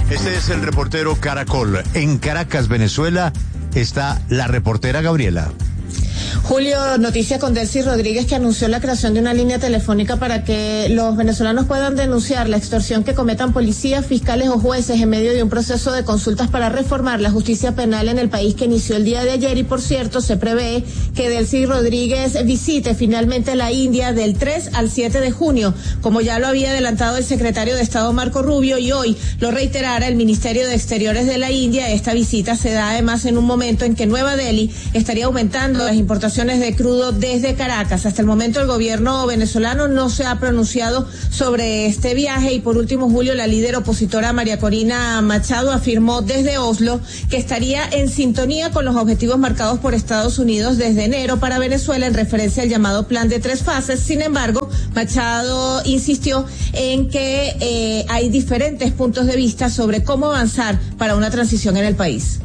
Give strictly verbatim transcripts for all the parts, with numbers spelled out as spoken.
Este es el reportero Caracol. En Caracas, Venezuela, está la reportera Gabriela. Julio, noticia con Delcy Rodríguez, que anunció la creación de una línea telefónica para que los venezolanos puedan denunciar la extorsión que cometan policías, fiscales o jueces en medio de un proceso de consultas para reformar la justicia penal en el país que inició el día de ayer. Y por cierto, se prevé que Delcy Rodríguez visite finalmente la India del tres al siete de junio, como ya lo había adelantado el secretario de Estado Marco Rubio, y hoy lo reiterara el Ministerio de Exteriores de la India. Esta visita se da además en un momento en que Nueva Delhi estaría aumentando las importaciones de crudo desde Caracas. Hasta el momento el gobierno venezolano no se ha pronunciado sobre este viaje. Y por último, Julio, la líder opositora María Corina Machado afirmó desde Oslo que estaría en sintonía con los objetivos marcados por Estados Unidos desde enero para Venezuela en referencia al llamado plan de tres fases. Sin embargo, Machado insistió en que eh, hay diferentes puntos de vista sobre cómo avanzar para una transición en el país.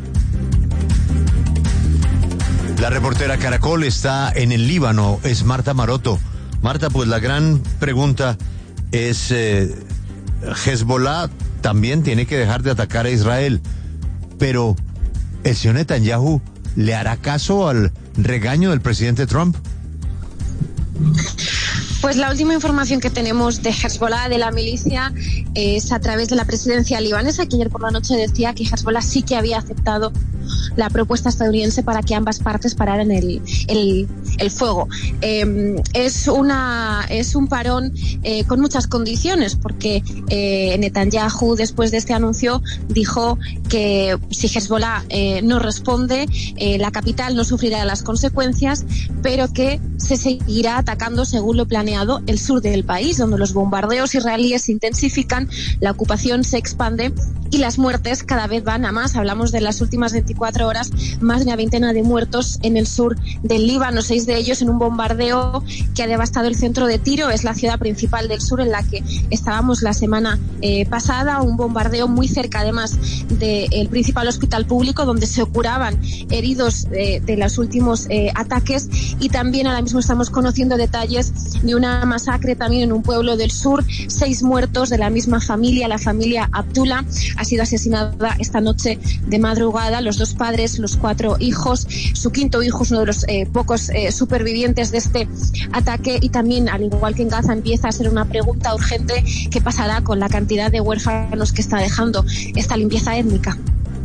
La reportera Caracol está en el Líbano, es Marta Maroto. Marta, pues la gran pregunta es, eh, Hezbollah también tiene que dejar de atacar a Israel, pero ¿el señor Netanyahu le hará caso al regaño del presidente Trump? Pues la última información que tenemos de Hezbollah, de la milicia, es a través de la presidencia libanesa, que ayer por la noche decía que Hezbollah sí que había aceptado la propuesta estadounidense para que ambas partes pararan el, el, el fuego. Eh, es una es un parón eh, con muchas condiciones, porque eh, Netanyahu, después de este anuncio, dijo que si Hezbollah eh, no responde, eh, la capital no sufrirá las consecuencias, pero que se seguirá atacando, según lo planeado, el sur del país, donde los bombardeos israelíes se intensifican, la ocupación se expande y las muertes cada vez van a más. Hablamos de las últimas veinticuatro horas, más de una veintena de muertos en el sur del Líbano, seis de ellos en un bombardeo que ha devastado el centro de Tiro, es la ciudad principal del sur en la que estábamos la semana eh, pasada, un bombardeo muy cerca además del principal hospital público donde se curaban heridos eh, de los últimos eh, ataques. Y también ahora mismo estamos conociendo detalles de una masacre también en un pueblo del sur, seis muertos de la misma familia, la familia Abdullah ha sido asesinada esta noche de madrugada, los dos padres, los cuatro hijos, su quinto hijo es uno de los eh, pocos eh, supervivientes de este ataque. Y también, al igual que en Gaza, empieza a ser una pregunta urgente: ¿qué pasará con la cantidad de huérfanos que está dejando esta limpieza étnica?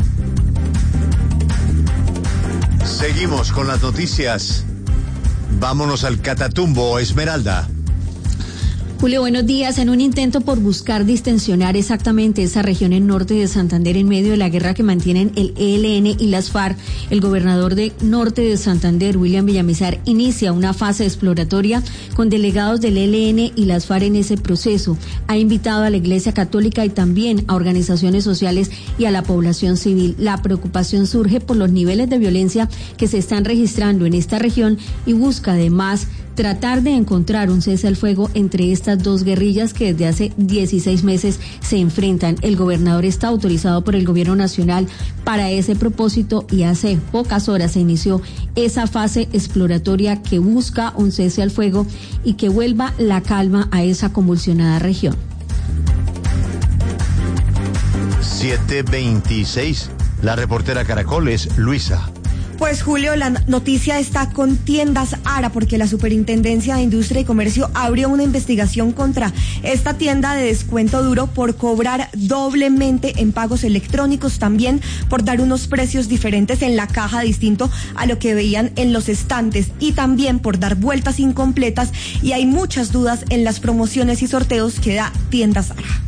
Seguimos con las noticias. Vámonos al Catatumbo, Esmeralda. Julio, buenos días. En un intento por buscar distensionar exactamente esa región en norte de Santander en medio de la guerra que mantienen el E L N y las FARC, el gobernador de norte de Santander, William Villamizar, inicia una fase exploratoria con delegados del E L N y las FARC en ese proceso. Ha invitado a la Iglesia Católica y también a organizaciones sociales y a la población civil. La preocupación surge por los niveles de violencia que se están registrando en esta región y busca además tratar de encontrar un cese al fuego entre estas dos guerrillas que desde hace dieciséis meses se enfrentan. El gobernador está autorizado por el gobierno nacional para ese propósito y hace pocas horas se inició esa fase exploratoria que busca un cese al fuego y que vuelva la calma a esa convulsionada región. siete veintiséis. La reportera Caracol es Luisa. Pues Julio, la noticia está con Tiendas Ara, porque la Superintendencia de Industria y Comercio abrió una investigación contra esta tienda de descuento duro por cobrar doblemente en pagos electrónicos, también por dar unos precios diferentes en la caja distinto a lo que veían en los estantes y también por dar vueltas incompletas, y hay muchas dudas en las promociones y sorteos que da Tiendas Ara.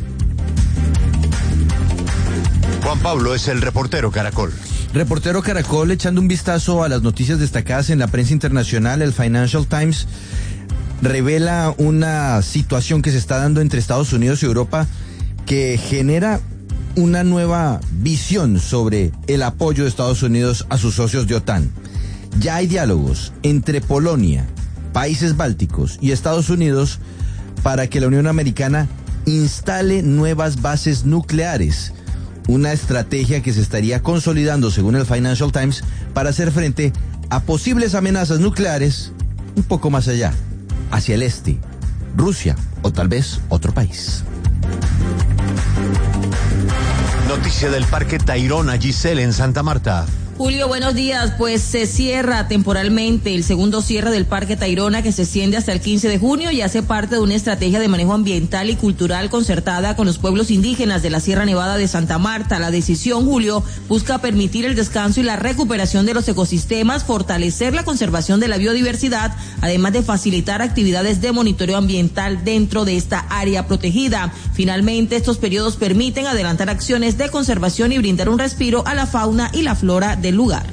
Juan Pablo es el reportero Caracol. Reportero Caracol, echando un vistazo a las noticias destacadas en la prensa internacional, el Financial Times revela una situación que se está dando entre Estados Unidos y Europa que genera una nueva visión sobre el apoyo de Estados Unidos a sus socios de OTAN. Ya hay diálogos entre Polonia, países bálticos y Estados Unidos para que la Unión Americana instale nuevas bases nucleares. Una estrategia que se estaría consolidando, según el Financial Times, para hacer frente a posibles amenazas nucleares un poco más allá, hacia el este, Rusia o tal vez otro país. Noticia del Parque Tayrona, Giselle, en Santa Marta. Julio, buenos días. Pues se cierra temporalmente el segundo cierre del Parque Tayrona, que se extiende hasta el quince de junio y hace parte de una estrategia de manejo ambiental y cultural concertada con los pueblos indígenas de la Sierra Nevada de Santa Marta. La decisión, Julio, busca permitir el descanso y la recuperación de los ecosistemas, fortalecer la conservación de la biodiversidad, además de facilitar actividades de monitoreo ambiental dentro de esta área protegida. Finalmente, estos periodos permiten adelantar acciones de conservación y brindar un respiro a la fauna y la flora del lugar.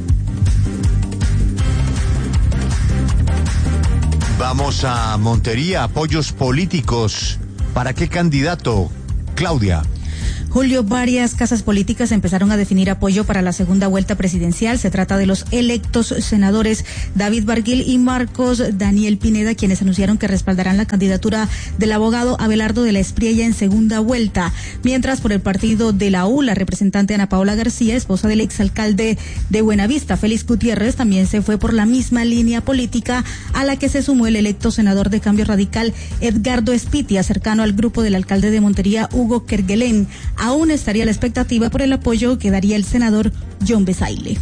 Vamos a Montería, apoyos políticos. ¿Para qué candidato? Claudia. Julio, varias casas políticas empezaron a definir apoyo para la segunda vuelta presidencial. Se trata de los electos senadores David Barguil y Marcos Daniel Pineda, quienes anunciaron que respaldarán la candidatura del abogado Abelardo de la Espriella en segunda vuelta. Mientras, por el partido de la U, la representante Ana Paola García, esposa del exalcalde de Buenavista, Félix Gutiérrez, también se fue por la misma línea política a la que se sumó el electo senador de Cambio Radical, Edgardo Espitia, cercano al grupo del alcalde de Montería, Hugo Kerguelén. Aún estaría la expectativa por el apoyo que daría el senador John Besaile.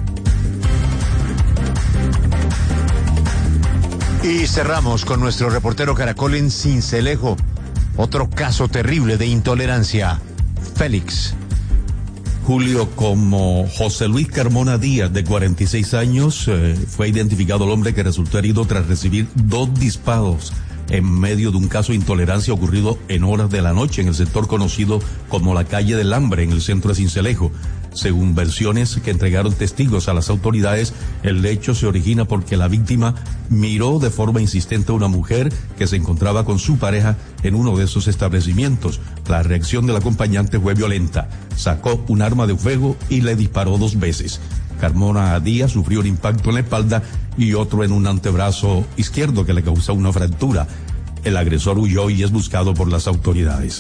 Y cerramos con nuestro reportero Caracol en Sincelejo. Otro caso terrible de intolerancia. Félix. Julio, como José Luis Carmona Díaz, de cuarenta y seis años, eh, fue identificado el hombre que resultó herido tras recibir dos disparos en medio de un caso de intolerancia ocurrido en horas de la noche en el sector conocido como la calle del Hambre, en el centro de Sincelejo. Según versiones que entregaron testigos a las autoridades, el hecho se origina porque la víctima miró de forma insistente a una mujer que se encontraba con su pareja en uno de esos establecimientos. La reacción del acompañante fue violenta. Sacó un arma de fuego y le disparó dos veces. Carmona Díaz sufrió un impacto en la espalda y otro en un antebrazo izquierdo que le causó una fractura. El agresor huyó y es buscado por las autoridades.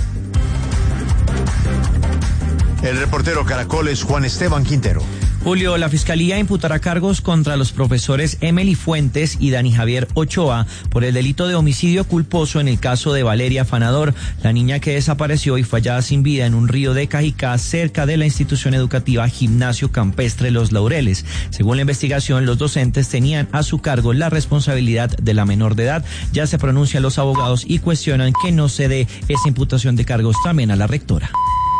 El reportero Caracol es Juan Esteban Quintero. Julio, la Fiscalía imputará cargos contra los profesores Emily Fuentes y Dani Javier Ochoa por el delito de homicidio culposo en el caso de Valeria Fanador, la niña que desapareció y fue hallada sin vida en un río de Cajicá cerca de la institución educativa Gimnasio Campestre Los Laureles. Según la investigación, los docentes tenían a su cargo la responsabilidad de la menor de edad. Ya se pronuncian los abogados y cuestionan que no se dé esa imputación de cargos también a la rectora.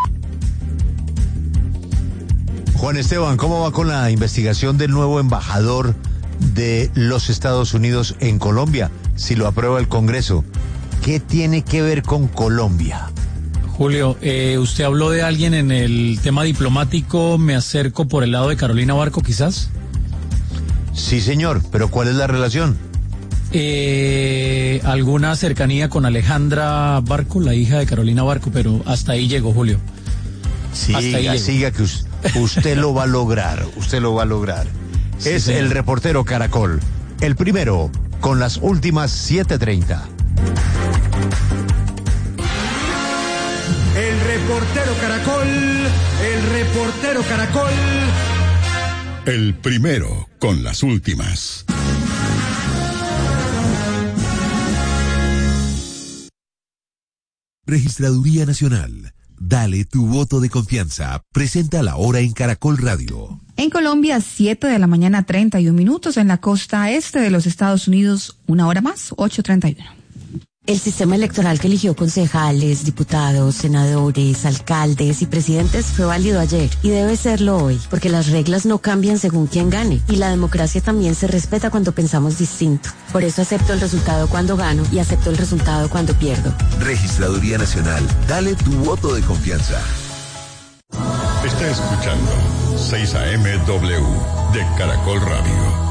Juan Esteban, ¿cómo va con la investigación del nuevo embajador de los Estados Unidos en Colombia? Si lo aprueba el Congreso, ¿qué tiene que ver con Colombia? Julio, eh, usted habló de alguien en el tema diplomático, me acerco por el lado de Carolina Barco, quizás. Sí, señor, pero ¿cuál es la relación? Eh, alguna cercanía con Alejandra Barco, la hija de Carolina Barco, pero hasta ahí llegó, Julio. Siga, siga, que usted... Usted lo va a lograr, usted lo va a lograr. Sí, es señor. El reportero Caracol, el primero con las últimas siete treinta. El reportero Caracol, el reportero Caracol. El primero con las últimas. Registraduría Nacional. Dale tu voto de confianza. Presenta la hora en Caracol Radio. En Colombia, siete de la mañana, treinta y un minutos. En la costa este de los Estados Unidos, una hora más, ocho treinta y uno. El sistema electoral que eligió concejales, diputados, senadores, alcaldes y presidentes fue válido ayer y debe serlo hoy, porque las reglas no cambian según quién gane y la democracia también se respeta cuando pensamos distinto. Por eso acepto el resultado cuando gano y acepto el resultado cuando pierdo. Registraduría Nacional, dale tu voto de confianza. Está escuchando seis A M W de Caracol Radio.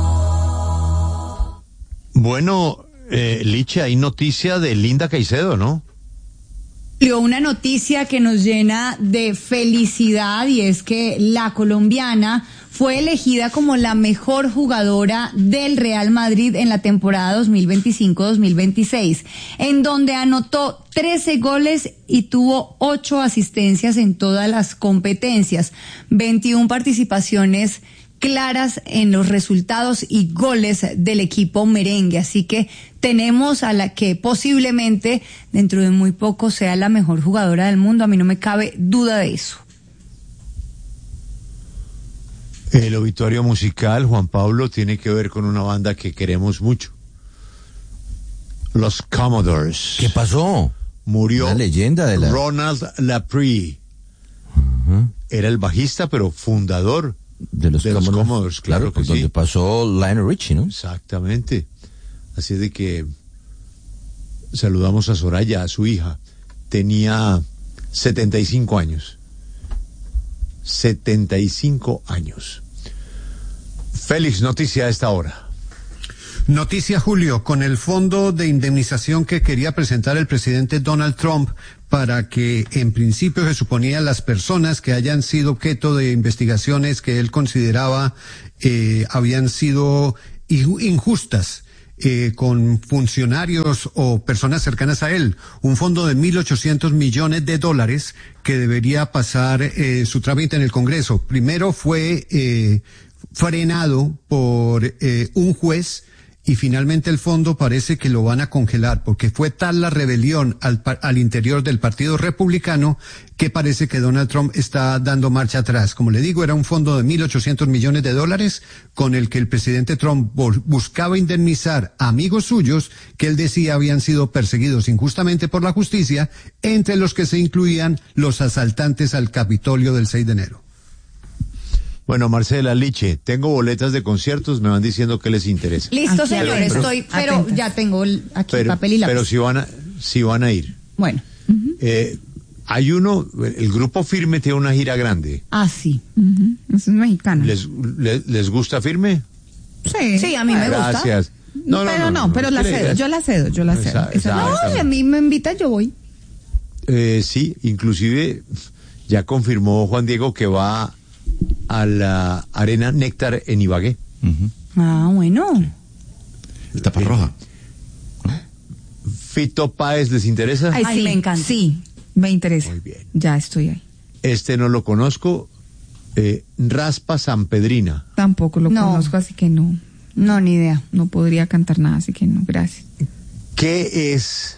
Bueno, Eh, Licha, hay noticia de Linda Caicedo, ¿no? Una noticia que nos llena de felicidad y es que la colombiana fue elegida como la mejor jugadora del Real Madrid en la temporada dos mil veinticinco dos mil veintiséis, en donde anotó trece goles y tuvo ocho asistencias en todas las competencias, veintiuna participaciones claras en los resultados y goles del equipo merengue. Así que tenemos a la que posiblemente dentro de muy poco sea la mejor jugadora del mundo. A mí no me cabe duda de eso. El obituario musical, Juan Pablo, tiene que ver con una banda que queremos mucho. Los Commodores. ¿Qué pasó? Murió una leyenda de la... Ronald Laprie. Uh-huh. Era el bajista, pero fundador de los, de Commodores, los Commodores, claro, claro que pues sí. Donde pasó Lionel Richie, ¿no? Exactamente. Así de que saludamos a Soraya, a su hija. Tenía setenta y cinco años. setenta y cinco años. Félix, noticia a esta hora. Noticia, Julio, con el fondo de indemnización que quería presentar el presidente Donald Trump para que en principio se suponía las personas que hayan sido objeto de investigaciones que él consideraba eh, habían sido injustas eh, con funcionarios o personas cercanas a él, un fondo de mil ochocientos millones de dólares que debería pasar eh, su trámite en el Congreso. Primero fue eh, frenado por eh, un juez y finalmente el fondo parece que lo van a congelar porque fue tal la rebelión al, al interior del Partido Republicano que parece que Donald Trump está dando marcha atrás. Como le digo, era un fondo de mil ochocientos millones de dólares con el que el presidente Trump buscaba indemnizar a amigos suyos que él decía habían sido perseguidos injustamente por la justicia, entre los que se incluían los asaltantes al Capitolio del seis de enero. Bueno, Marcela, Liche, tengo boletas de conciertos, me van diciendo que les interesa. Listo, Aquí señor, adentro. estoy, pero Atentas. ya tengo el, aquí Pero, papel y lápiz. pero si van a, si van a ir. Bueno. Uh-huh. Eh, hay uno, el grupo Firme tiene una gira grande. Ah, sí. Uh-huh. Eso es mexicano. ¿Les, les, les gusta Firme? Sí. Sí, a mí me gusta. Gracias. No, no, pero no, no, no, pero no, la no, cedo, yo la cedo, yo la cedo. Esa- Esa esa- no. No, si a mí me invitan, yo voy. Eh, sí, inclusive ya confirmó Juan Diego que va a la Arena Néctar en Ibagué. Uh-huh. Ah, bueno. El taparroja. Fito Páez, ¿les interesa? Ay, Ay, sí, me encanta. Sí, me interesa. Muy bien. Ya estoy ahí. Este no lo conozco. Eh, Raspa Sanpedrina. Tampoco lo No. conozco, así que no. No, ni idea. No podría cantar nada, así que no, gracias. ¿Qué es?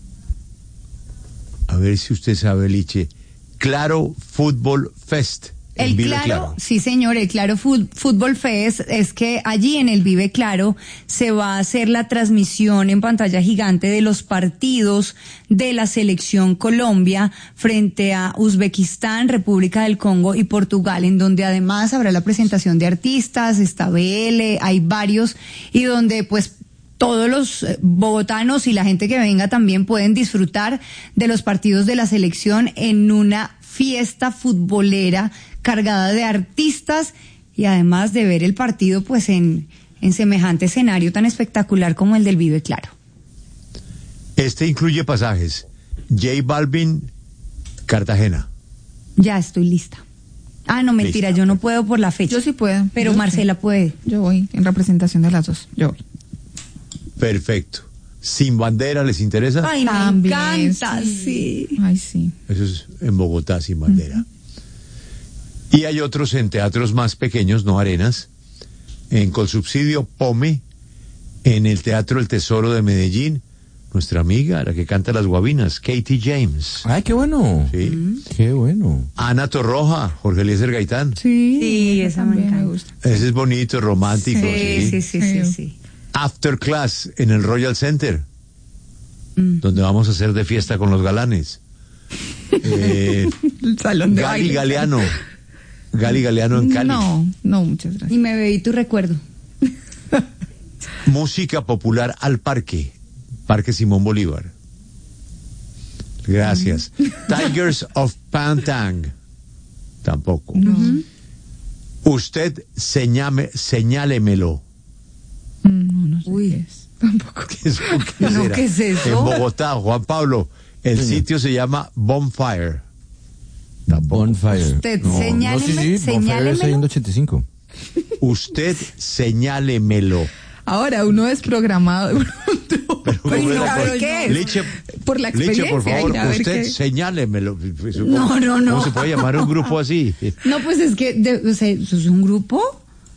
A ver si usted sabe, Liche. Claro Fútbol Fest. en El Vive Claro, sí señor, el Claro Fut- Fútbol Fest es que allí en el Vive Claro se va a hacer la transmisión en pantalla gigante de los partidos de la selección Colombia frente a Uzbekistán, República del Congo y Portugal, en donde además habrá la presentación de artistas, está B L, hay varios, y donde pues todos los eh, bogotanos y la gente que venga también pueden disfrutar de los partidos de la selección en una fiesta futbolera cargada de artistas y además de ver el partido pues en, en semejante escenario tan espectacular como el del Vive Claro. Este incluye pasajes. J Balvin, Cartagena. Ya estoy lista. Ah, no, mentira, Lista. yo no puedo por la fecha. Yo sí puedo. Pero Yo Marcela sí. puede. Yo voy en representación de las dos. Yo voy. Perfecto. Sin Bandera, ¿les interesa? Ay, También, me encanta, sí. Ay, sí. Eso es en Bogotá, Sin Bandera. Y hay otros en teatros más pequeños, no arenas. En Colsubsidio Pome, en el Teatro El Tesoro de Medellín, nuestra amiga, la que canta las guabinas, Katie James. Ay, qué bueno. Sí. Qué bueno. Ana Torroja, Jorge Eliezer Gaitán. Sí, Sí, esa me también encanta. gusta. Ese es bonito, romántico. Sí, sí, sí, sí, sí. After Class en el Royal Center, donde vamos a hacer de fiesta con los galanes. Eh, El salón de Gali baile. Galeano. Gali Galeano en Cali. No, no, muchas gracias. Y me bebí tu recuerdo. Música popular al parque. Parque Simón Bolívar. Gracias. Tigers of Pantang. Tampoco. Usted señame, señálemelo. No, no sé Uy. qué es. Tampoco. ¿Qué es, qué No, será? ¿qué es eso? En Bogotá, Juan Pablo. El sitio se llama Bonfire. Tampoco. Bonfire. Usted No, señáleme- no, sí, sí, Bonfire es señálemelo. ahí en ochenta y cinco. Usted señálemelo. Ahora, uno desprogramado de pronto. Pero, Pues ¿cómo no, era? pero ¿qué es? Liche, Por la Liche, experiencia. por favor, ir a ver usted qué- señálemelo. No, no, no. ¿Cómo se puede llamar un grupo así? No, pues es que, de- o sea, ¿eso es un grupo?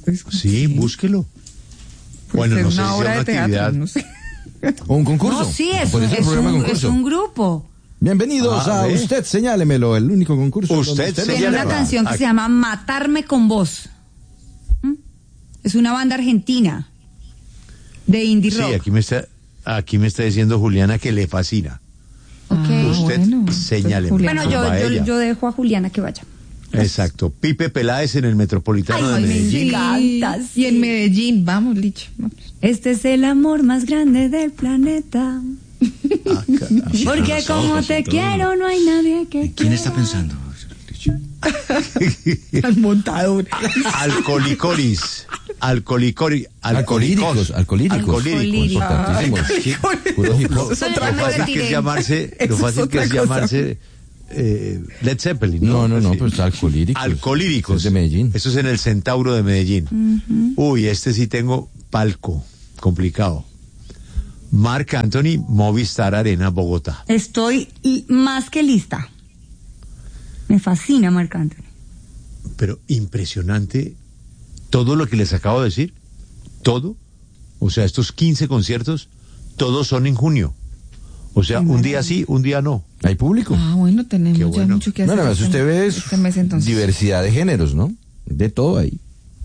Sí, búsquelo. Bueno, no sé si una es obra una de teatro, actividad. no sé. ¿O un concurso? No, sí, es, Por eso es, el programa un, concurso. es un grupo. Bienvenidos Ah, a ¿ve? Usted, señálemelo, el único concurso. Usted donde Tiene señáleme. una canción que Aquí. se llama Matarme con Vos. ¿Mm? Es una banda argentina de indie Sí, rock. aquí me está, aquí me está diciendo Juliana que le fascina. Okay. Usted bueno, señáleme. Bueno, yo, Va yo, ella. yo dejo a Juliana que vaya. Exacto. Pipe Peláez en el Metropolitano Ay, de me Medellín. encanta. Y en Medellín, vamos, Licha. vamos. Este es el amor más grande del planeta. Ah, caramba. Porque como te quiero, no hay nadie que ¿Quién está pensando? Al montador. Alcolicoris. Alcolicori, Alcolíricos, alcolíricos. Alcolíricos. Importantísimos. Sí, puro hip hop. Lo fácil que es llamarse, lo fácil que es llamarse eh, Led Zeppelin. No, no, no, Sí. pero está alcolíricos. Alcolíricos. Es de Medellín. Eso es en el Centauro de Medellín. Uy, este sí tengo palco. Complicado. Marc Anthony, Movistar Arena, Bogotá. Estoy l- más que lista. Me fascina Marc Anthony. Pero impresionante todo lo que les acabo de decir. Todo. O sea, estos quince conciertos, todos son en junio. O sea, un día sí, un día no. Hay público. Ah, bueno, tenemos Qué ya bueno. mucho que hacer. Bueno, además este- usted ve es este mes, entonces. diversidad de géneros, ¿no? De todo ahí.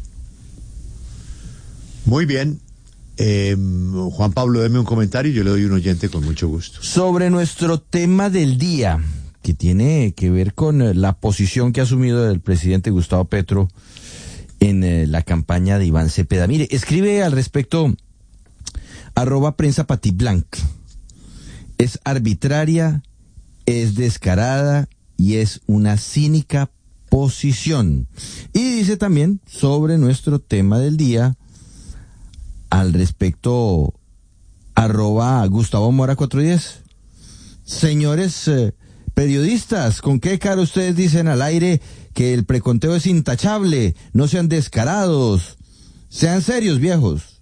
Muy bien. Eh, Juan Pablo, deme un comentario y yo le doy un oyente con mucho gusto. Sobre nuestro tema del día, que tiene que ver con eh, la posición que ha asumido el presidente Gustavo Petro en eh, la campaña de Iván Cepeda. Mire, escribe al respecto arroba prensa patiblanc. Es arbitraria, es descarada y es una cínica posición. Y dice también sobre nuestro tema del día, al respecto, arroba Gustavo Mora cuatrocientos diez. Señores eh, periodistas, ¿con qué cara ustedes dicen al aire que el preconteo es intachable? No sean descarados, sean serios, viejos.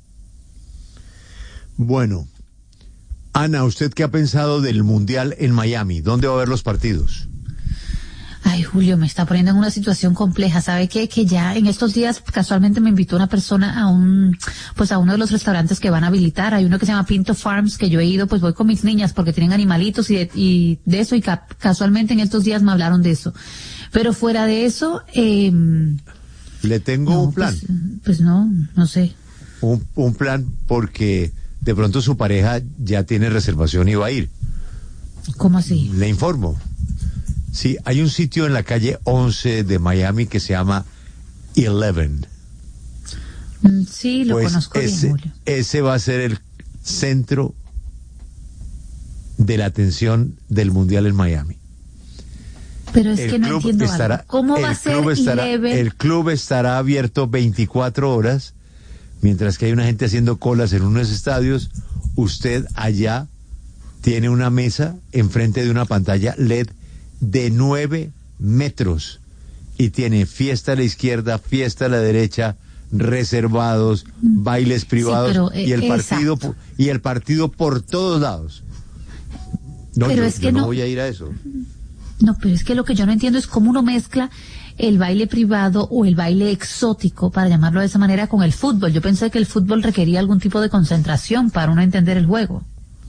Bueno, Ana, ¿usted qué ha pensado del Mundial en Miami? ¿Dónde va a haber los partidos? Ay, Julio, me está poniendo en una situación compleja. ¿Sabe qué? Que ya en estos días casualmente me invitó una persona a un, pues a uno de los restaurantes que van a habilitar. Hay uno que se llama Pinto Farms, que yo he ido, pues voy con mis niñas porque tienen animalitos y de, y de eso, y ca- casualmente en estos días me hablaron de eso. Pero fuera de eso, eh, Le tengo no, un plan. Pues, pues no, no sé. Un, un plan porque de pronto su pareja ya tiene reservación y va a ir. ¿Cómo así? Le informo. Sí, hay un sitio en la calle once de Miami que se llama Eleven. Mm, Sí, lo Pues conozco ese, bien, Julio. ese va a ser el centro de la atención del Mundial en Miami. Pero es El que no club entiendo estará, algo. ¿Cómo el va a ser club estará, Eleven? el club estará abierto veinticuatro horas, mientras que hay una gente haciendo colas en unos estadios. Usted allá tiene una mesa enfrente de una pantalla L E D de nueve metros y tiene fiesta a la izquierda, fiesta a la derecha, reservados, bailes privados pero, eh, y el partido exacto. po- y el partido por todos lados. No, Pero yo, es que yo no no- voy a ir a eso. No, pero es que lo que yo no entiendo es cómo uno mezcla el baile privado o el baile exótico, para llamarlo de esa manera, con el fútbol. Yo pensé que el fútbol requería algún tipo de concentración para uno entender el juego.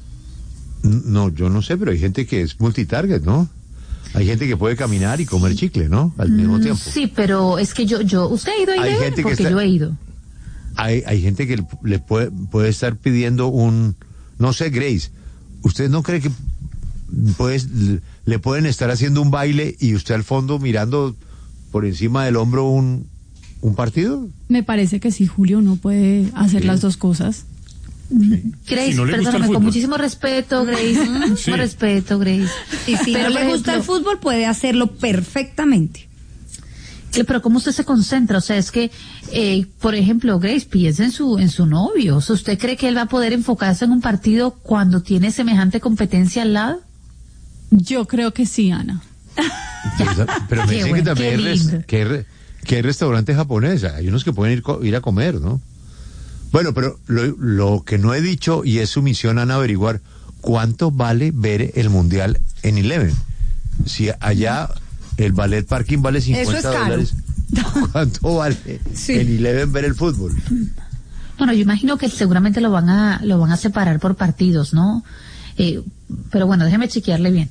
No, yo no sé, pero hay gente que es multitarget, ¿no? Hay gente que puede caminar y comer chicle, ¿no? Al mismo Mm, tiempo. Sí, pero es que yo, yo, ¿usted ha ido a Hay Eleven? gente que Porque está- yo he ido. Hay, hay gente que le puede, puede estar pidiendo un, no sé, Grace, ¿usted no cree que pues, le pueden estar haciendo un baile y usted al fondo mirando por encima del hombro un, un partido? Me parece que sí, Julio, uno puede hacer Sí. las dos cosas. Grace, Si no le gusta el perdóname, con fútbol. muchísimo respeto, Grace, muchísimo Sí. respeto, Grace. Y si Pero, no por le gusta el ejemplo, fútbol, puede hacerlo perfectamente. Eh, Pero cómo usted se concentra, o sea, es que, eh, por ejemplo, Grace, piensa en su en su novio, o sea, ¿usted cree que él va a poder enfocarse en un partido cuando tiene semejante competencia al lado? Yo creo que sí, Ana. Pero, pero me Qué dicen bueno, que también qué hay, res- lindo. que hay re- que hay restaurantes japoneses, hay unos que pueden ir, co- ir a comer, ¿no? Bueno, pero lo, lo que no he dicho, y es su misión, Ana, averiguar cuánto vale ver el Mundial en Eleven. Si allá el ballet parking vale cincuenta Eso es caro. dólares. ¿Cuánto vale Sí. en Eleven ver el fútbol? Bueno, yo imagino que seguramente lo van a lo van a separar por partidos, ¿no? Eh, pero bueno, déjeme chequearle bien.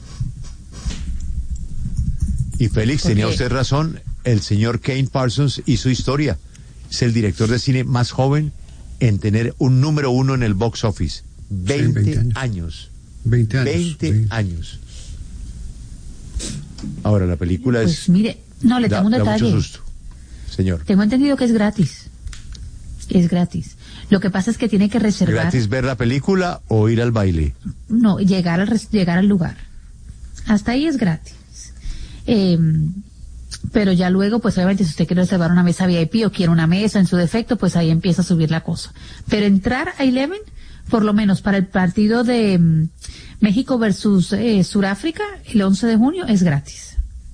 Y Félix, Porque- tenía usted razón, el señor Kane Parsons hizo historia. Es el director de cine más joven en tener un número uno en el box office. veinte, veinte años. veinte años. veinte sí. años. Ahora, la película Pues es... mire, no, le da, tengo un da detalle. mucho susto, señor. Tengo entendido que es gratis. Es gratis. Lo que pasa es que tiene que reservar. ¿Gratis ver la película o ir al baile? No, llegar al, res- llegar al lugar. Hasta ahí es gratis. Eh, pero ya luego, pues obviamente, si usted quiere reservar una mesa V I P o quiere una mesa en su defecto, pues ahí empieza a subir la cosa. Pero entrar a Eleven, por lo menos para el partido de mm, México versus eh, Suráfrica, el once de junio, es gratis.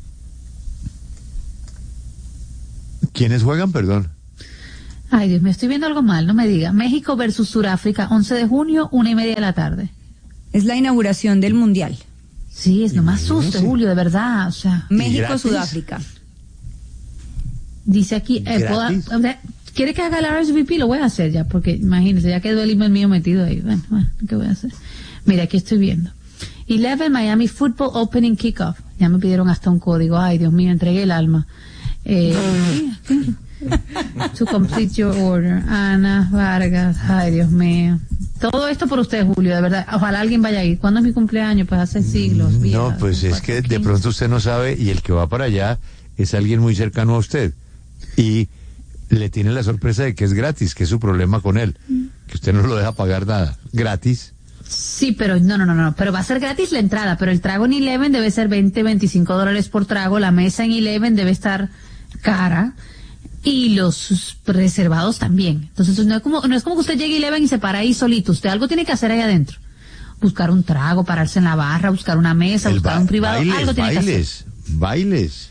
¿Quiénes juegan, perdón? Ay, Dios, me estoy viendo algo mal, no me diga. México versus Suráfrica, once de junio, una y media de la tarde. Es la inauguración del Mundial. Sí, es nomás susto, Julio, de verdad, o sea. México-Sudáfrica. Dice aquí, eh, ¿Gratis? ¿puedo- o sea, ¿quiere que haga el R S V P? Lo voy a hacer ya, porque imagínese, ya quedó el email mío metido ahí. Bueno, bueno, ¿qué voy a hacer? Mira, aquí estoy viendo. Eleven Miami Football Opening Kickoff. Ya me pidieron hasta un código. Ay, Dios mío, entregué el alma. Eh, aquí. To complete your order. Ana Vargas. Ay, Dios mío. Todo esto por usted, Julio, de verdad. Ojalá alguien vaya a ir. ¿Cuándo es mi cumpleaños? Pues hace siglos. No, vida. pues es que de pronto usted no sabe y el que va para allá es alguien muy cercano a usted. Y le tiene la sorpresa de que es gratis, que es su problema con él. Que usted no lo deja pagar nada. Gratis. Sí, pero no, no, no, no, pero va a ser gratis la entrada, pero el trago en Eleven debe ser veinte, veinticinco dólares por trago, la mesa en Eleven debe estar cara y los reservados también. Entonces no es como, no es como que usted llegue a Eleven y se para ahí solito, usted algo tiene que hacer ahí adentro. Buscar un trago, pararse en la barra, buscar una mesa, El buscar ba- un privado, bailes, algo tiene que hacer. bailes, bailes.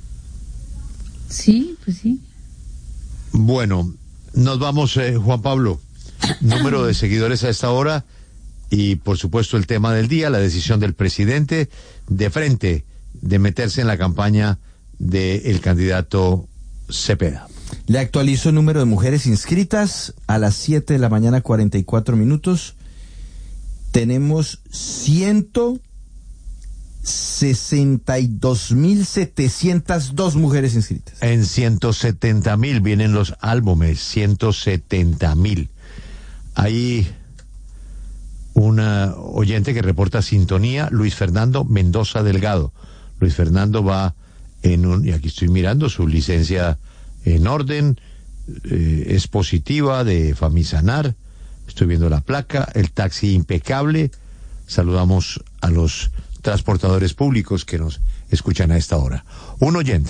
Sí, pues sí. Bueno, nos vamos, eh, Juan Pablo. Número de seguidores a esta hora y, por supuesto, el tema del día, la decisión del presidente de frente de meterse en la campaña del candidato Cepeda. Le actualizo el número de mujeres inscritas a las siete de la mañana, cuarenta y cuatro minutos. Tenemos ciento sesenta y dos mil setecientas dos mujeres inscritas. En ciento setenta mil vienen los álbumes, ciento setenta mil. Hay una oyente que reporta sintonía, Luis Fernando Mendoza Delgado. Luis Fernando va en un, y aquí estoy mirando su licencia en orden, eh, es positiva de Famisanar, estoy viendo la placa, el taxi impecable. Saludamos a los transportadores públicos que nos escuchan a esta hora. Un oyente.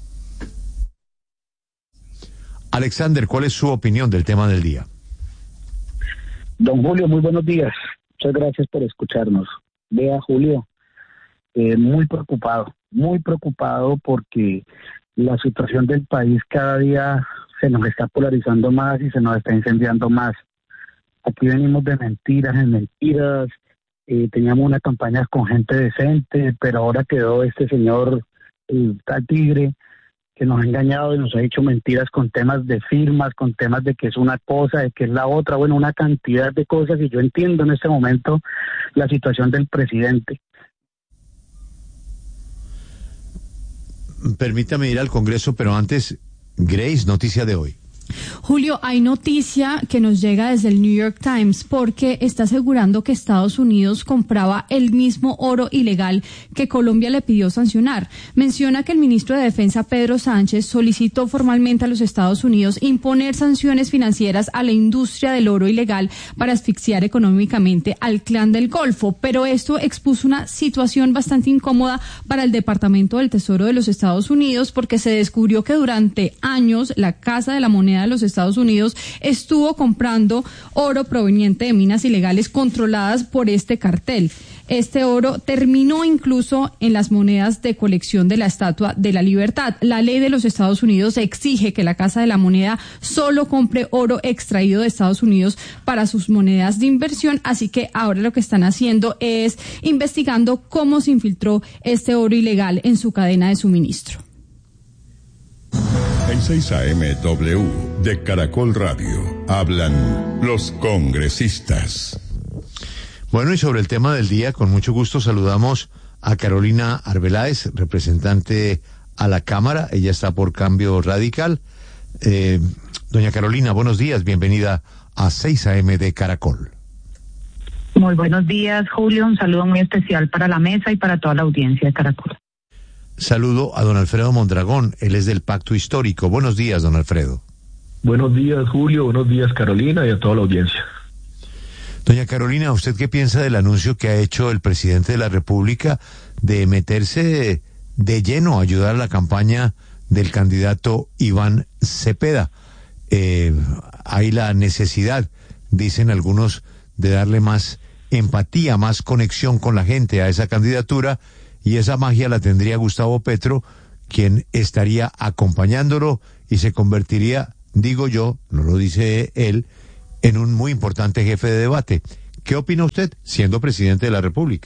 Alexander, ¿cuál es su opinión del tema del día? Don Julio, muy buenos días. Muchas gracias por escucharnos. Vea, Julio, eh, muy preocupado, muy preocupado porque la situación del país cada día se nos está polarizando más y se nos está incendiando más. Aquí venimos de mentiras en mentiras, eh, teníamos una campaña con gente decente, pero ahora quedó este señor, el tal Tigre, que nos ha engañado y nos ha dicho mentiras con temas de firmas, con temas de que es una cosa, de que es la otra, bueno, una cantidad de cosas, y yo entiendo en este momento la situación del presidente. Permítame ir al Congreso, pero antes, Grace, noticia de hoy. Julio, hay noticia que nos llega desde el New York Times porque está asegurando que Estados Unidos compraba el mismo oro ilegal que Colombia le pidió sancionar. Menciona que el ministro de Defensa, Pedro Sánchez, solicitó formalmente a los Estados Unidos imponer sanciones financieras a la industria del oro ilegal para asfixiar económicamente al clan del Golfo. Pero esto expuso una situación bastante incómoda para el Departamento del Tesoro de los Estados Unidos porque se descubrió que durante años la Casa de la Moneda de los Estados Unidos estuvo comprando oro proveniente de minas ilegales controladas por este cartel. Este oro terminó incluso en las monedas de colección de la Estatua de la Libertad. La ley de los Estados Unidos exige que la Casa de la Moneda solo compre oro extraído de Estados Unidos para sus monedas de inversión, así que ahora lo que están haciendo es investigando cómo se infiltró este oro ilegal en su cadena de suministro. En seis A M W de Caracol Radio hablan los congresistas. Bueno, y sobre el tema del día, con mucho gusto saludamos a Carolina Arbeláez, representante a la Cámara. Ella está por Cambio Radical. Eh, doña Carolina, buenos días, bienvenida a seis A M de Caracol. Muy buenos días, Julio. Un saludo muy especial para la mesa y para toda la audiencia de Caracol. Saludo a don Alfredo Mondragón, él es del Pacto Histórico. Buenos días, don Alfredo. Buenos días, Julio. Buenos días, Carolina, y a toda la audiencia. Doña Carolina, ¿usted qué piensa del anuncio que ha hecho el presidente de la República de meterse de, de lleno a ayudar a la campaña del candidato Iván Cepeda? Eh, hay la necesidad, dicen algunos, de darle más empatía, más conexión con la gente a esa candidatura, y esa magia la tendría Gustavo Petro, quien estaría acompañándolo y se convertiría, digo yo, no lo dice él, en un muy importante jefe de debate. ¿Qué opina usted, siendo presidente de la República?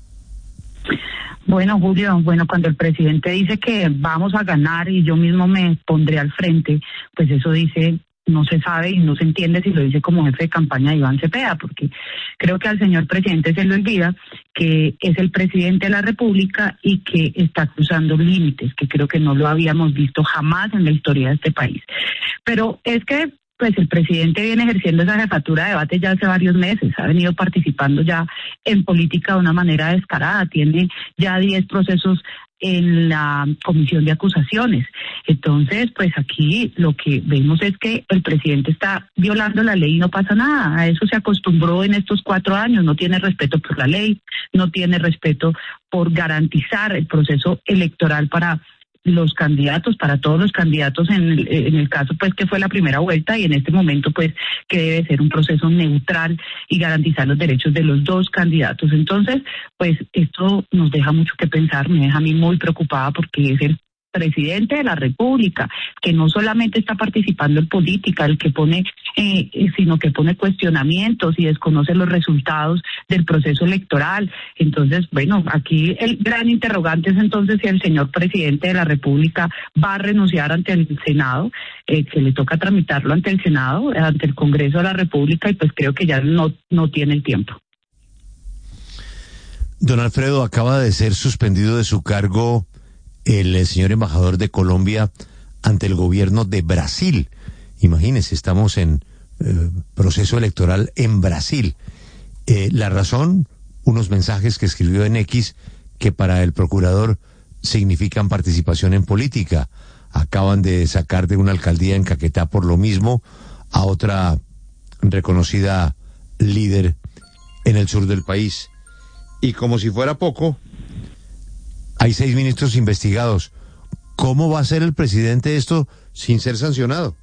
Bueno, Julio, bueno, cuando el presidente dice que vamos a ganar y yo mismo me pondré al frente, pues eso dice, no se sabe y no se entiende si lo dice como jefe de campaña de Iván Cepeda, porque creo que al señor presidente se le olvida que es el presidente de la República y que está cruzando límites, que creo que no lo habíamos visto jamás en la historia de este país. Pero es que pues el presidente viene ejerciendo esa jefatura de debate ya hace varios meses, ha venido participando ya en política de una manera descarada, tiene ya diez procesos en la comisión de acusaciones. Entonces, pues aquí lo que vemos es que el presidente está violando la ley y no pasa nada. A eso se acostumbró en estos cuatro años, no tiene respeto por la ley, no tiene respeto por garantizar el proceso electoral para los candidatos, para todos los candidatos en el, en el caso pues que fue la primera vuelta, y en este momento pues que debe ser un proceso neutral y garantizar los derechos de los dos candidatos. Entonces, pues esto nos deja mucho que pensar, me deja a mí muy preocupada porque es el presidente de la República, que no solamente está participando en política, el que pone, eh, sino que pone cuestionamientos y desconoce los resultados del proceso electoral. Entonces, bueno, aquí el gran interrogante es entonces si el señor presidente de la República va a renunciar ante el Senado, eh, que le toca tramitarlo ante el Senado, ante el Congreso de la República, y pues creo que ya no, no tiene el tiempo. Don Alfredo, acaba de ser suspendido de su cargo el, el señor embajador de Colombia ante el gobierno de Brasil. Imagínense, estamos en eh, proceso electoral en Brasil. Eh, la razón, unos mensajes que escribió en X que para el procurador significan participación en política. Acaban de sacar de una alcaldía en Caquetá por lo mismo a otra reconocida líder en el sur del país. Y como si fuera poco, hay seis ministros investigados. ¿Cómo va a hacer el presidente esto sin ser sancionado?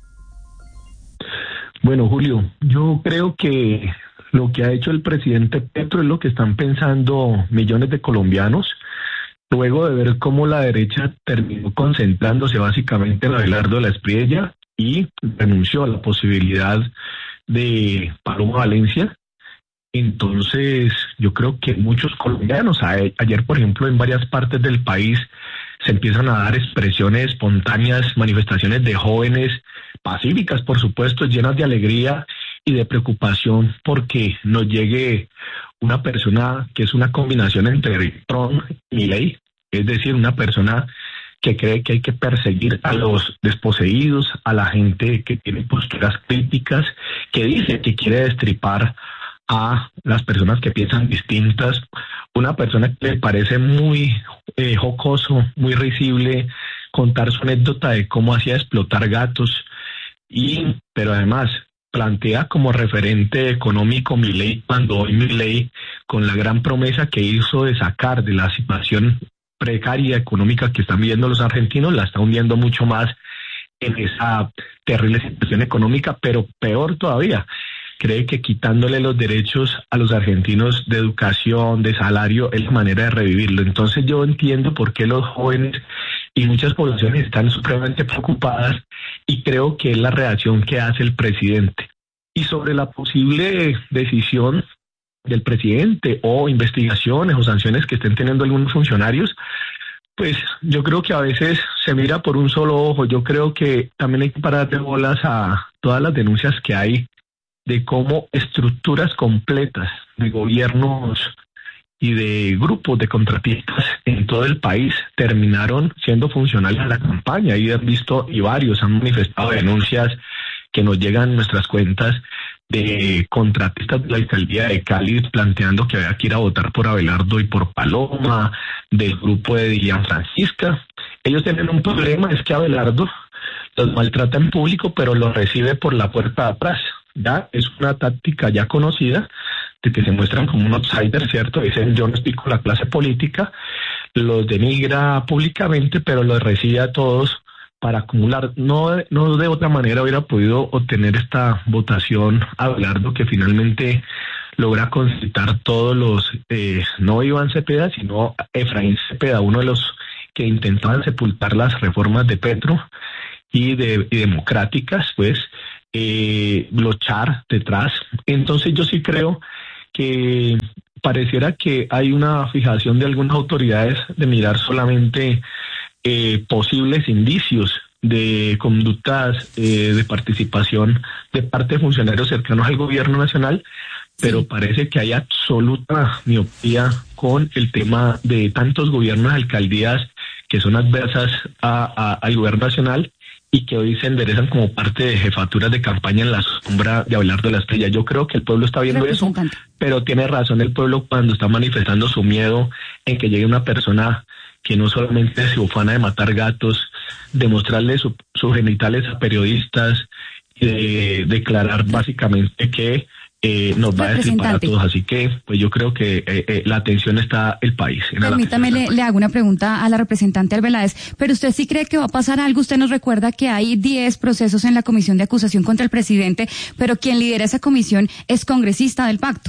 Bueno, Julio, yo creo que lo que ha hecho el presidente Petro es lo que están pensando millones de colombianos, luego de ver cómo la derecha terminó concentrándose básicamente en Abelardo de la Espriella y renunció a la posibilidad de Paloma Valencia. Entonces, yo creo que muchos colombianos, ayer por ejemplo en varias partes del país se empiezan a dar expresiones espontáneas, manifestaciones de jóvenes pacíficas, por supuesto, llenas de alegría y de preocupación porque nos llegue una persona que es una combinación entre Trump y Milei, es decir, una persona que cree que hay que perseguir a los desposeídos, a la gente que tiene posturas críticas, que dice que quiere destripar a las personas que piensan distintas, una persona que le parece muy eh, jocoso, muy risible, contar su anécdota de cómo hacía explotar gatos, y pero además plantea como referente económico Milei, cuando hoy Milei, con la gran promesa que hizo de sacar de la situación precaria económica que están viviendo los argentinos, la está hundiendo mucho más en esa terrible situación económica, pero peor todavía, cree que quitándole los derechos a los argentinos de educación, de salario, es la manera de revivirlo. Entonces yo entiendo por qué los jóvenes y muchas poblaciones están supremamente preocupadas y creo que es la reacción que hace el presidente. Y sobre la posible decisión del presidente o investigaciones o sanciones que estén teniendo algunos funcionarios, pues yo creo que a veces se mira por un solo ojo. Yo creo que también hay que parar de bolas a todas las denuncias que hay de cómo estructuras completas de gobiernos y de grupos de contratistas en todo el país terminaron siendo funcionales a la campaña. Y han visto, y varios han manifestado denuncias que nos llegan en nuestras cuentas de contratistas de la alcaldía de Cali planteando que había que ir a votar por Abelardo y por Paloma, del grupo de Dilian Francisca. Ellos tienen un problema, es que Abelardo los maltrata en público, pero los recibe por la puerta de atrás. Ya es una táctica ya conocida de que se muestran como un outsider, ¿cierto? Dicen, yo no estoy con la clase política, los denigra públicamente, pero los recibe a todos para acumular. No, no de otra manera hubiera podido obtener esta votación Abelardo, que finalmente logra concitar todos los, eh, no Iván Cepeda, sino Efraín Cepeda, uno de los que intentaban sepultar las reformas de Petro y, de, y democráticas, pues, eh, luchar detrás. Entonces yo sí creo que pareciera que hay una fijación de algunas autoridades de mirar solamente eh, posibles indicios de conductas eh, de participación de parte de funcionarios cercanos al gobierno nacional, pero parece que hay absoluta miopía con el tema de tantos gobiernos, alcaldías que son adversas a, a, al gobierno nacional y que hoy se enderezan como parte de jefaturas de campaña en la sombra de Abelardo de la Estrella. Yo creo que el pueblo está viendo eso, pero tiene razón el pueblo cuando está manifestando su miedo en que llegue una persona que no solamente se ufana de matar gatos, de mostrarle su, sus genitales a periodistas y de declarar básicamente que eh, nos va a destripar a todos. Así que pues yo creo que eh, eh, la atención está el país. Permítame, le, le hago una pregunta a la representante Arbeláez, pero usted sí cree que va a pasar algo. Usted nos recuerda que hay diez procesos en la comisión de acusación contra el presidente, pero quien lidera esa comisión es congresista del pacto.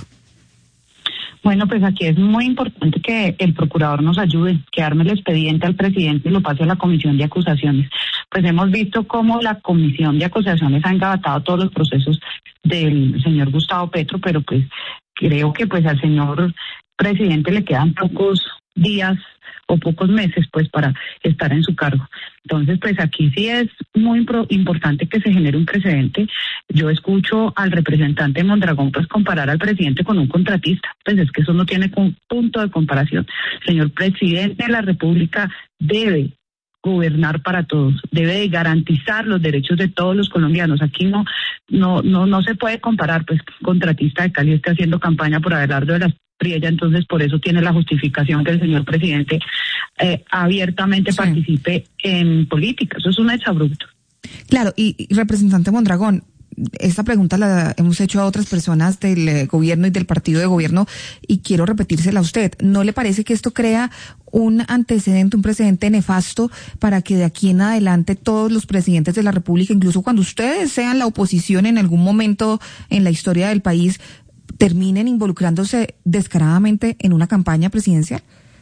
Bueno, pues aquí es muy importante que el procurador nos ayude, que arme el expediente al presidente y lo pase a la comisión de acusaciones. Pues hemos visto cómo la comisión de acusaciones ha engavetado todos los procesos del señor Gustavo Petro, pero pues creo que pues al señor presidente le quedan pocos días o pocos meses pues para estar en su cargo. Entonces pues aquí sí es muy pro- importante que se genere un precedente. Yo escucho al representante Mondragón pues comparar al presidente con un contratista, pues es que eso no tiene con- punto de comparación. El señor presidente de la República debe gobernar para todos, debe de garantizar los derechos de todos los colombianos. Aquí no no no no se puede comparar, pues contratista de Cali está haciendo campaña por Abelardo de la Priella, entonces por eso tiene la justificación que el señor presidente eh, abiertamente sí. participe en política. Eso es un exabrupto. Claro, y, y representante Mondragón, esta pregunta la hemos hecho a otras personas del eh, gobierno y del partido de gobierno y quiero repetírsela a usted. ¿No le parece que esto crea un antecedente, un precedente nefasto para que de aquí en adelante todos los presidentes de la República, incluso cuando ustedes sean la oposición en algún momento en la historia del país, terminen involucrándose descaradamente en una campaña presidencial?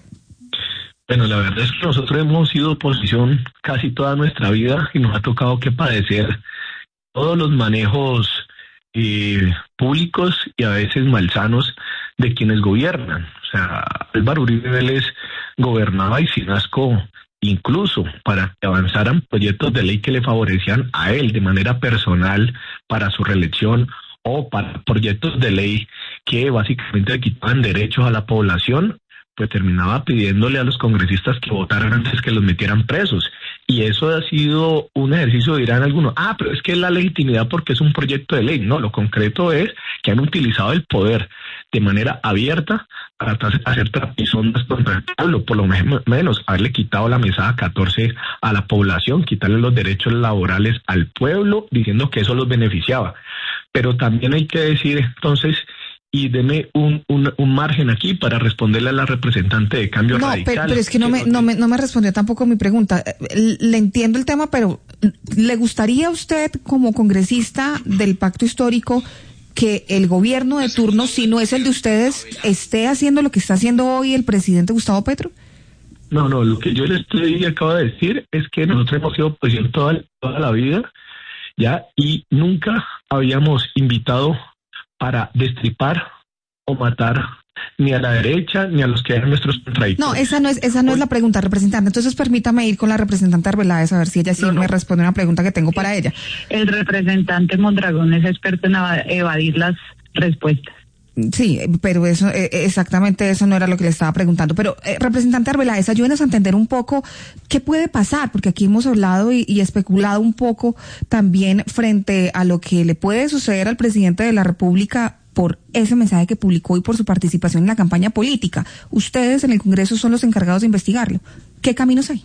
Bueno, la verdad es que nosotros hemos sido oposición casi toda nuestra vida y nos ha tocado que padecer todos los manejos eh, públicos y a veces malsanos de quienes gobiernan. O sea, Álvaro Uribe Vélez gobernaba y sin asco, incluso para que avanzaran proyectos de ley que le favorecían a él de manera personal para su reelección o para proyectos de ley que básicamente le quitaban derechos a la población, pues terminaba pidiéndole a los congresistas que votaran antes que los metieran presos. Y eso ha sido un ejercicio, dirán algunos, ah, pero es que es la legitimidad porque es un proyecto de ley. No, lo concreto es que han utilizado el poder de manera abierta para hacer trapisondas contra el pueblo, por lo menos haberle quitado la mesada catorce a la población, quitarle los derechos laborales al pueblo, diciendo que eso los beneficiaba. Pero también hay que decir, entonces, y deme un, un, un margen aquí para responderle a la representante de Cambio no, Radical. Pero, pero es que no me, no, me, no me respondió tampoco mi pregunta. Le entiendo el tema, pero ¿le gustaría a usted, como congresista del Pacto Histórico, que el gobierno de turno, si no es el de ustedes, esté haciendo lo que está haciendo hoy el presidente Gustavo Petro? No, no, lo que yo le estoy acabo de decir es que nosotros hemos sido oposición toda, toda la vida, ya, y nunca habíamos invitado para destripar o matar ni a la derecha, ni a los que eran nuestros contradictores. No, esa no es, esa no es la pregunta, representante. Entonces permítame ir con la representante Arbeláez a ver si ella sí no, no. me responde una pregunta que tengo para ella. El representante Mondragón es experto en evadir las respuestas. Sí, pero eso, eh, exactamente eso no era lo que le estaba preguntando. Pero, eh, representante Arbeláez, ayúdenos a entender un poco qué puede pasar, porque aquí hemos hablado y, y especulado un poco también frente a lo que le puede suceder al presidente de la República por ese mensaje que publicó y por su participación en la campaña política. Ustedes en el Congreso son los encargados de investigarlo. ¿Qué caminos hay?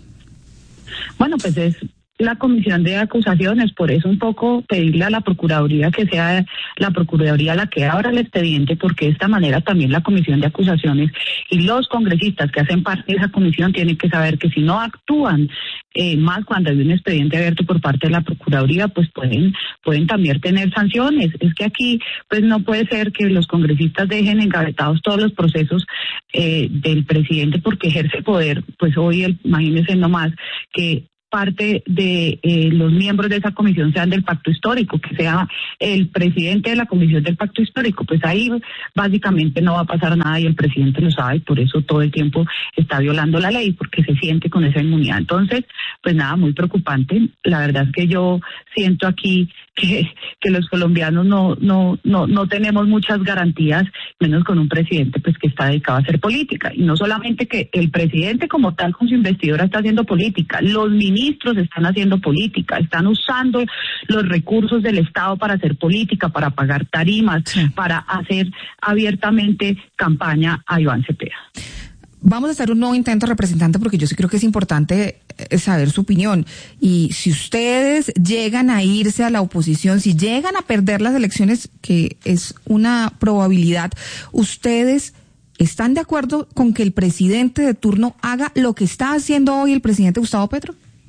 Bueno, pues es la comisión de acusaciones, por eso un poco pedirle a la Procuraduría que sea la Procuraduría la que abra el expediente, porque de esta manera también la comisión de acusaciones y los congresistas que hacen parte de esa comisión tienen que saber que si no actúan eh, más cuando hay un expediente abierto por parte de la Procuraduría, pues pueden pueden también tener sanciones. Es que aquí pues no puede ser que los congresistas dejen engavetados todos los procesos eh, del presidente porque ejerce poder. Pues hoy, el, imagínense nomás que parte de eh, los miembros de esa comisión sean del pacto histórico, que sea el presidente de la comisión del pacto histórico, pues ahí básicamente no va a pasar nada y el presidente lo sabe y por eso todo el tiempo está violando la ley, porque se siente con esa inmunidad. Entonces, pues nada, muy preocupante. La verdad es que yo siento aquí que, que los colombianos no, no, no, no tenemos muchas garantías, menos con un presidente pues que está dedicado a hacer política. Y no solamente que el presidente como tal con su investidura está haciendo política, los ministros están haciendo política, están usando los recursos del Estado para hacer política, para pagar tarimas, sí. para hacer abiertamente campaña a Iván Cepeda. Vamos a hacer un nuevo intento, representante, porque yo sí creo que es importante saber su opinión. Y si ustedes llegan a irse a la oposición, si llegan a perder las elecciones, que es una probabilidad, ¿ustedes están de acuerdo con que el presidente de turno haga lo que está haciendo hoy el presidente Gustavo Petro?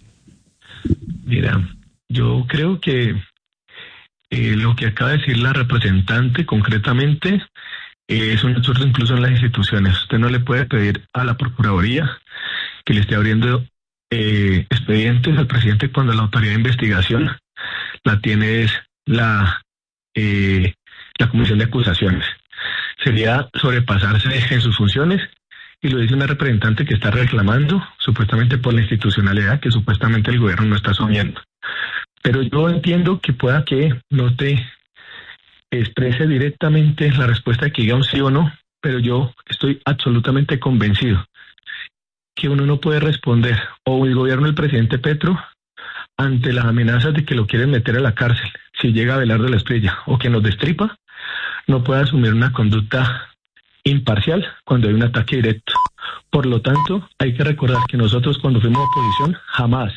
Mira, yo creo que eh, lo que acaba de decir la representante concretamente eh, es un absurdo incluso en las instituciones. Usted no le puede pedir a la Procuraduría que le esté abriendo eh, expedientes al presidente cuando la autoridad de investigación la tiene es la, eh, la comisión de acusaciones. Sería sobrepasarse en sus funciones. Y lo dice una representante que está reclamando supuestamente por la institucionalidad que supuestamente el gobierno no está asumiendo. Pero yo entiendo que pueda que no te exprese directamente la respuesta que diga un sí o no, pero yo estoy absolutamente convencido que uno no puede responder, o el gobierno del presidente Petro, ante las amenazas de que lo quieren meter a la cárcel, si llega Abelardo La Espriella, o que nos destripa, no puede asumir una conducta imparcial cuando hay un ataque directo. Por lo tanto, hay que recordar que nosotros cuando fuimos oposición jamás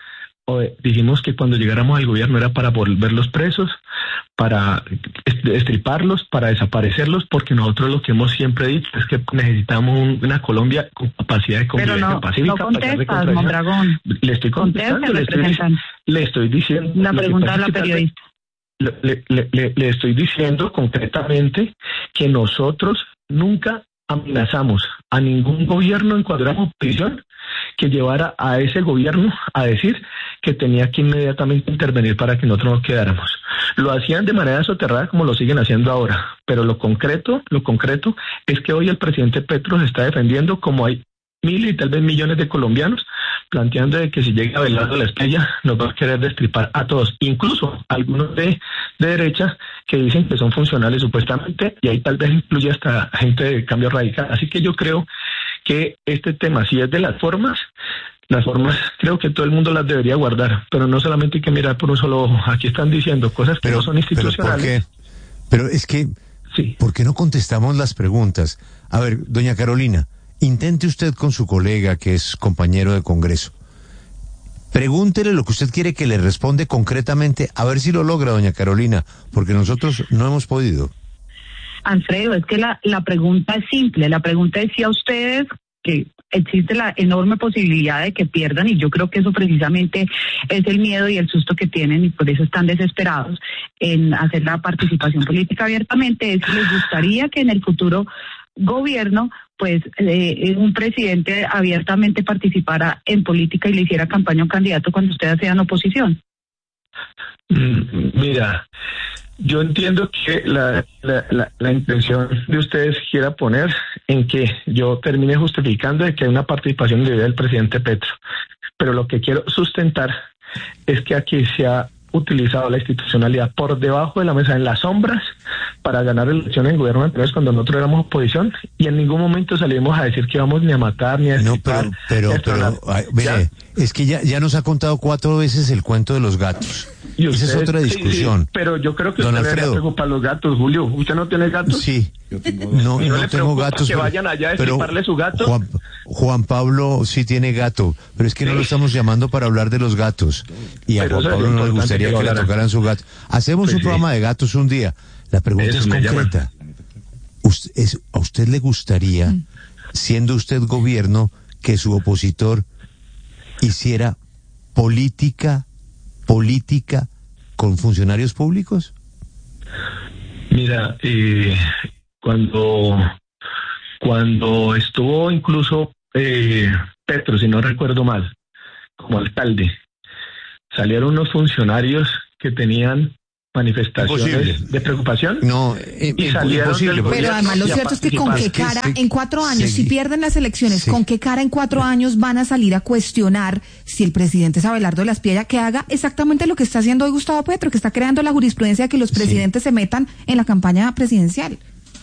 dijimos que cuando llegáramos al gobierno era para volverlos presos, para destriparlos, para desaparecerlos, porque nosotros lo que hemos siempre dicho es que necesitamos un, una Colombia con capacidad de convivencia no, pacífica. No contestas, Mondragón. Le estoy contestando, le estoy, le estoy diciendo... La pregunta de la periodista. Le, le, le, le estoy diciendo concretamente que nosotros nunca amenazamos a ningún gobierno en cuando éramos oposición que llevara a ese gobierno a decir que tenía que inmediatamente intervenir para que nosotros nos quedáramos. Lo hacían de manera soterrada como lo siguen haciendo ahora, pero lo concreto, lo concreto es que hoy el presidente Petro se está defendiendo como hay miles y tal vez millones de colombianos planteando de que si llega Abelardo La Espriella nos va a querer destripar a todos, incluso algunos de, de derecha que dicen que son funcionales supuestamente, y ahí tal vez incluye hasta gente de Cambio Radical. Así que yo creo que este tema, si es de las formas, las formas creo que todo el mundo las debería guardar, pero no solamente hay que mirar por un solo ojo. Aquí están diciendo cosas que pero, no son institucionales. Pero, ¿por qué? Pero es que, sí. ¿Por qué no contestamos las preguntas? A ver, doña Carolina, intente usted con su colega que es compañero de Congreso. Pregúntele lo que usted quiere que le responde concretamente, a ver si lo logra, doña Carolina, porque nosotros no hemos podido. Alfredo, es que la, la pregunta es simple, la pregunta es si a ustedes, que existe la enorme posibilidad de que pierdan, y yo creo que eso precisamente es el miedo y el susto que tienen, y por eso están desesperados en hacer la participación política abiertamente, es si les gustaría que en el futuro gobierno pues eh, un presidente abiertamente participara en política y le hiciera campaña a un candidato cuando ustedes sean oposición. Mira, Yo entiendo que la, la, la, la intención de ustedes quiera poner en que yo termine justificando de que hay una participación indebida del presidente Petro. Pero lo que quiero sustentar es que aquí se ha utilizado la institucionalidad por debajo de la mesa, en las sombras, para ganar elecciones en gobierno anteriores cuando nosotros éramos oposición, y en ningún momento salimos a decir que íbamos ni a matar ni a no, pero, pero, pero ay, mire, es que ya, ya nos ha contado cuatro veces el cuento de los gatos. Y usted, esa es otra discusión. Sí, sí, pero yo creo que Don usted Alfredo, le preocupa a los gatos, Julio. ¿Usted no tiene gatos? Sí. No, no, no tengo gatos. Que pero, vayan allá a pero destiparle su gato. Juan, Juan Pablo sí tiene gato, pero es que sí. No lo estamos llamando para hablar de los gatos. Y a pero Juan Pablo no le gustaría que, que le tocaran su gato. Hacemos pues un sí. programa de gatos un día. La pregunta eso es concreta. Usted, es, ¿A usted le gustaría, mm. siendo usted gobierno, que su opositor hiciera política, política con funcionarios públicos? Mira, eh, cuando cuando estuvo incluso eh, Petro, si no recuerdo mal, como alcalde, salieron unos funcionarios que tenían manifestaciones imposible. de preocupación. No, eh, y salieron imposible. Pero además lo cierto es que con qué cara, en cuatro años, sí, si pierden las elecciones, sí. con qué cara en cuatro años van a salir a cuestionar si el presidente es Abelardo de la Espriella, que haga exactamente lo que está haciendo hoy Gustavo Petro, que está creando la jurisprudencia de que los presidentes sí. se metan en la campaña presidencial.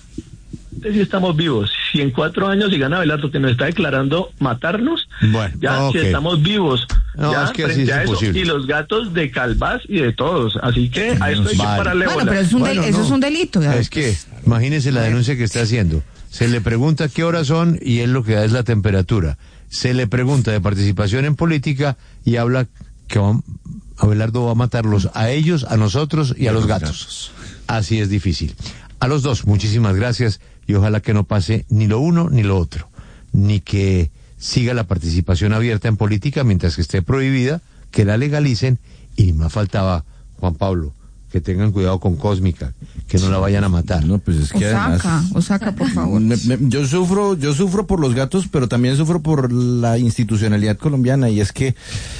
Si estamos vivos, si en cuatro años si gana Abelardo, que nos está declarando matarnos, bueno, ya okay. si estamos vivos, no, ya es que frente así es a eso, imposible. Y los gatos de Calvás y de todos, así que a esto hay que pararle bola. Bueno, pero es un bueno, del, eso no. es un delito. ¿verdad? Es que, imagínese la denuncia que está haciendo. Se le pregunta qué horas son y él lo que da es la temperatura. Se le pregunta de participación en política y habla que Abelardo va a matarlos a ellos, a nosotros y a los gatos. Así es difícil. A los dos, muchísimas gracias. Y ojalá que no pase ni lo uno ni lo otro, ni que siga la participación abierta en política mientras que esté prohibida, que la legalicen, y ni más faltaba, Juan Pablo, que tengan cuidado con Cósmica, que no la vayan a matar. No, pues es que Osaka, además, Osaka, por favor. Me, me, yo sufro, yo sufro por los gatos, pero también sufro por la institucionalidad colombiana, y es que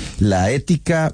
la ética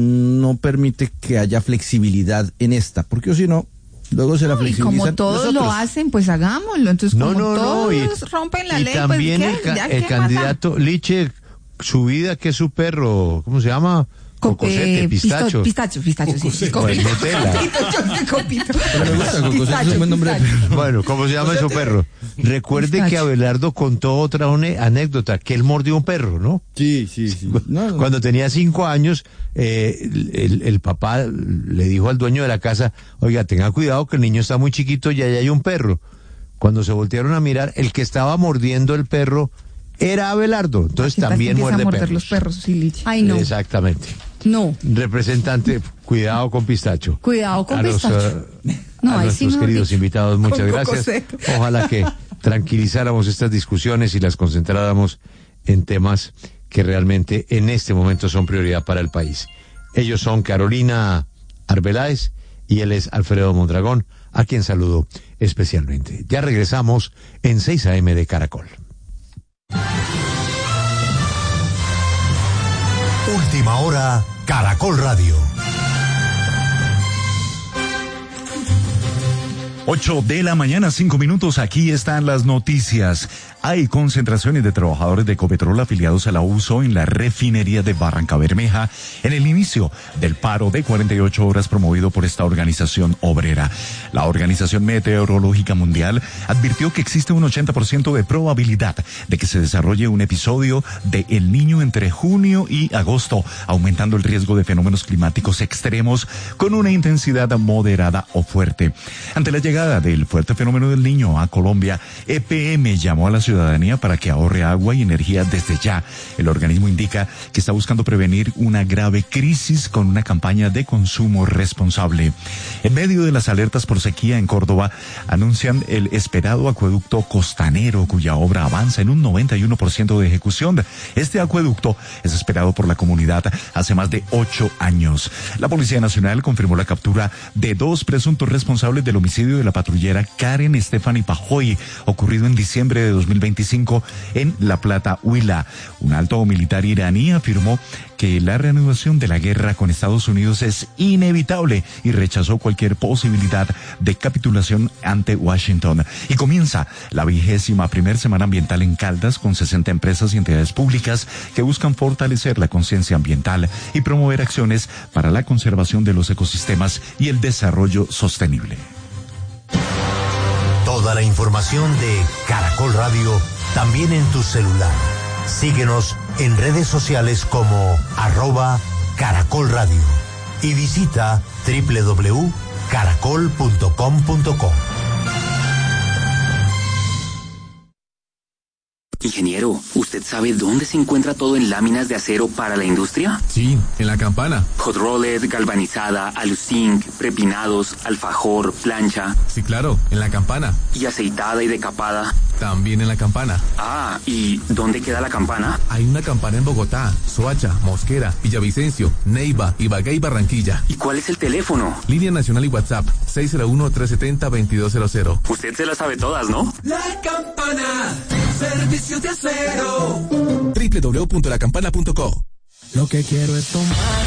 no permite que haya flexibilidad en esta, porque si no, luego se la flexibilizan. Y como todos nosotros. lo hacen, pues hagámoslo. Entonces, no, como no, todos no, y, rompen la y ley, también pues el, ¿qué? ca ¿Ya el qué candidato mata? Liche, su vida, que es su perro, ¿cómo se llama? Cocosete, eh, pistacho. Pistacho, pistacho, sí. Bueno, Nutella. Copito. Pero me gusta, Cocosete es un buen nombre de perro. Bueno, ¿cómo se llama su perro? Recuerde Pistacho. que Abelardo contó otra una anécdota, que él mordió un perro, ¿no? Sí, sí, sí. No, no. Cuando tenía cinco años, eh, el, el papá le dijo al dueño de la casa, oiga, tenga cuidado que el niño está muy chiquito y allá hay un perro. Cuando se voltearon a mirar, el que estaba mordiendo el perro era Abelardo. Entonces también muerde a morder perros. los perros, sí, Liche. Ay, no. Exactamente. No. Representante, cuidado con Pistacho. Cuidado con a los, Pistacho. Uh, no, a ahí nuestros sí queridos dicho. invitados, muchas Con gracias. Cocoseto. Ojalá que tranquilizáramos estas discusiones y las concentráramos en temas que realmente en este momento son prioridad para el país. Ellos son Carolina Arbeláez y él es Alfredo Mondragón, a quien saludo especialmente. Ya regresamos en seis a eme de Caracol. Última hora, Caracol Radio. Ocho de la mañana, cinco minutos, aquí están las noticias. Hay concentraciones de trabajadores de Ecopetrol afiliados a la U S O en la refinería de Barranca Bermeja en el inicio del paro de cuarenta y ocho horas promovido por esta organización obrera. La Organización Meteorológica Mundial advirtió que existe un ochenta por ciento de probabilidad de que se desarrolle un episodio de El Niño entre junio y agosto, aumentando el riesgo de fenómenos climáticos extremos con una intensidad moderada o fuerte. Ante la llegada del fuerte fenómeno del Niño a Colombia, E P M llamó a la ciudad ciudadanía para que ahorre agua y energía desde ya. El organismo indica que está buscando prevenir una grave crisis con una campaña de consumo responsable. En medio de las alertas por sequía en Córdoba, anuncian el esperado acueducto costanero, cuya obra avanza en un noventa y uno por ciento de ejecución. Este acueducto es esperado por la comunidad hace más de ocho años. La Policía Nacional confirmó la captura de dos presuntos responsables del homicidio de la patrullera Karen Stephanie Pajoy, ocurrido en diciembre de dos mil veinticinco en La Plata, Huila. Un alto militar iraní afirmó que la reanudación de la guerra con Estados Unidos es inevitable y rechazó cualquier posibilidad de capitulación ante Washington. Y comienza la vigésima primer semana ambiental en Caldas con sesenta empresas y entidades públicas que buscan fortalecer la conciencia ambiental y promover acciones para la conservación de los ecosistemas y el desarrollo sostenible. Toda la información de Caracol Radio también en tu celular. Síguenos en redes sociales como arroba Caracol Radio y visita doble u doble u doble u punto caracol punto com punto co. Ingeniero, ¿usted sabe dónde se encuentra todo en láminas de acero para la industria? Sí, en la Campana. Hot rolled, galvanizada, aluzinc, prepinados, alfajor, plancha. Sí, claro, en la Campana. ¿Y aceitada y decapada? También en la Campana. Ah, ¿y dónde queda la Campana? Hay una Campana en Bogotá, Soacha, Mosquera, Villavicencio, Neiva, Ibagué y Barranquilla. ¿Y cuál es el teléfono? Línea Nacional y WhatsApp, seis cero uno, tres siete cero, veintidós cero cero. Usted se las sabe todas, ¿no? La Campana, servicio de acero. doble u doble u doble u punto la campana punto co. Lo que quiero es tomar